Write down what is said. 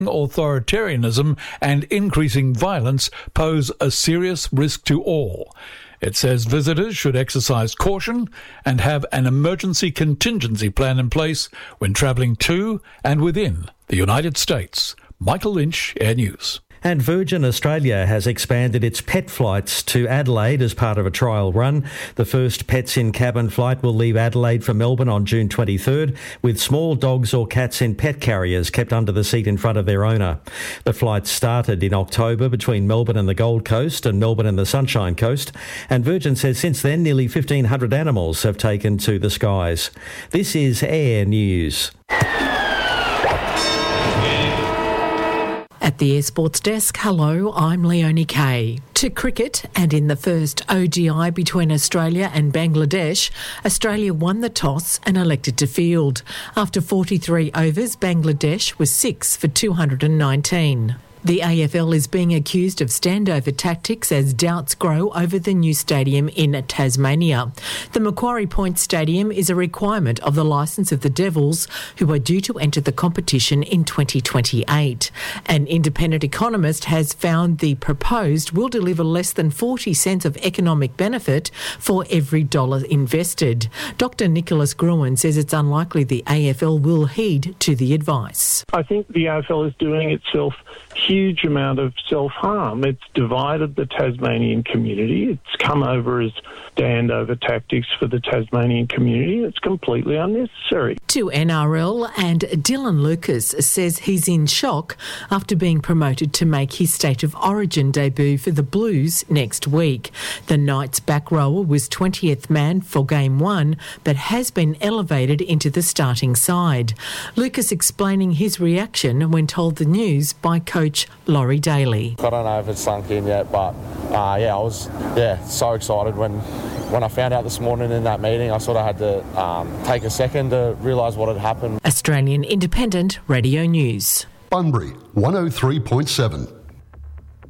Authoritarianism and increasing violence pose a serious risk to all. It says visitors should exercise caution and have an emergency contingency plan in place when travelling to and within the United States. Michael Lynch, Air News. And Virgin Australia has expanded its pet flights to Adelaide as part of a trial run. The first Pets in Cabin flight will leave Adelaide for Melbourne on June 23rd, with small dogs or cats in pet carriers kept under the seat in front of their owner. The flight started in October between Melbourne and the Gold Coast and Melbourne and the Sunshine Coast, and Virgin says since then nearly 1,500 animals have taken to the skies. This is Air News. At the Air Sports Desk, hello, I'm Leonie Kay. To cricket, and in the first ODI between Australia and Bangladesh, Australia won the toss and elected to field. After 43 overs, Bangladesh was 6 for 219. The AFL is being accused of standover tactics as doubts grow over the new stadium in Tasmania. The Macquarie Point Stadium is a requirement of the licence of the Devils, who are due to enter the competition in 2028. An independent economist has found the proposed will deliver less than 40 cents of economic benefit for every dollar invested. Dr Nicholas Gruen says it's unlikely the AFL will heed to the advice. I think the AFL is doing itself huge amount of self-harm. It's divided the Tasmanian community. It's come over as standover tactics for the Tasmanian community. It's completely unnecessary. To NRL, and Dylan Lucas says he's in shock after being promoted to make his State of Origin debut for the Blues next week. The Knights back rower was 20th man for Game 1, but has been elevated into the starting side. Lucas explaining his reaction when told the news by coach Laurie Daly. I don't know if it's sunk in yet, but I was so excited when I found out this morning in that meeting. I sort of had to take a second to realise what had happened. Australian Independent Radio News. Bunbury 103.7.